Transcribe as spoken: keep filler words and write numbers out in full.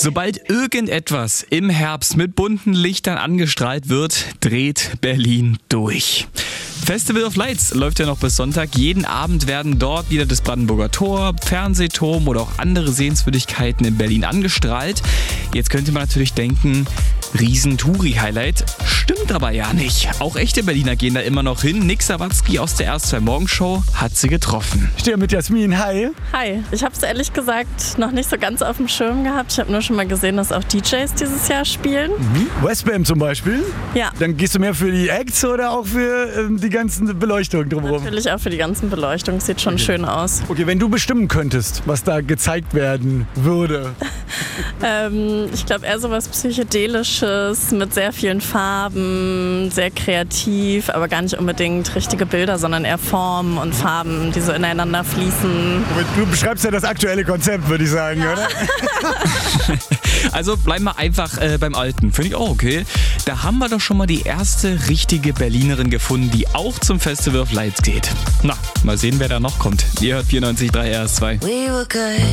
Sobald irgendetwas im Herbst mit bunten Lichtern angestrahlt wird, dreht Berlin durch. Festival of Lights läuft ja noch bis Sonntag. Jeden Abend werden dort wieder das Brandenburger Tor, Fernsehturm oder auch andere Sehenswürdigkeiten in Berlin angestrahlt. Jetzt könnte man natürlich denken, Riesen-Touri-Highlight. Stimmt aber ja nicht. Auch echte Berliner gehen da immer noch hin. Nick Sawatzki aus der R zwei Morgenshow hat sie getroffen. Ich stehe mit Jasmin. Hi. Hi. Ich habe es ehrlich gesagt noch nicht so ganz auf dem Schirm gehabt. Ich habe nur schon mal gesehen, dass auch D Js dieses Jahr spielen. Mhm. Westbam zum Beispiel? Ja. Dann gehst du mehr für die Acts oder auch für ähm, die ganzen Beleuchtungen drumherum? Natürlich auch für die ganzen Beleuchtungen. Sieht schon okay. schön aus. Okay, wenn du bestimmen könntest, was da gezeigt werden würde. ähm, ich glaube eher so was Psychedelisches mit sehr vielen Farben, sehr kreativ, aber gar nicht unbedingt richtige Bilder, sondern eher Formen und Farben, die so ineinander fließen. Du beschreibst ja das aktuelle Konzept, würde ich sagen, ja. Oder? Also bleiben wir einfach äh, beim Alten. Finde ich auch okay. Da haben wir doch schon mal die erste richtige Berlinerin gefunden, die auch zum Festival of Lights geht. Na, mal sehen, wer da noch kommt. Ihr hört vierundneunzig Komma drei R S zwei.